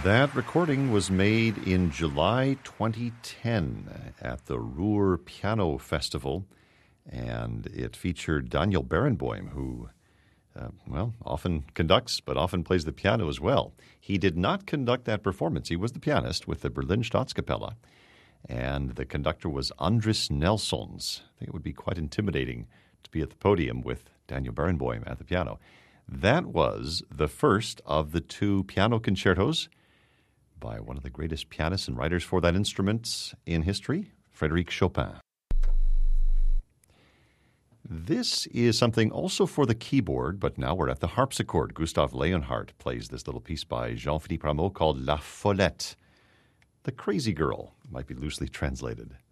That recording was made in July 2010 at the Ruhr Piano Festival, and it featured Daniel Barenboim, who, often conducts, but often plays the piano as well. He did not conduct that performance. He was the pianist with the Berlin Staatskapelle, and the conductor was Andris Nelsons. I think it would be quite intimidating to be at the podium with Daniel Barenboim at the piano. That was the first of the two piano concertos by one of the greatest pianists and writers for that instrument in history, Frédéric Chopin. This is something also for the keyboard, but now we're at the harpsichord. Gustav Leonhardt plays this little piece by Jean-Philippe Rameau called La Follette. The Crazy Girl might be loosely translated.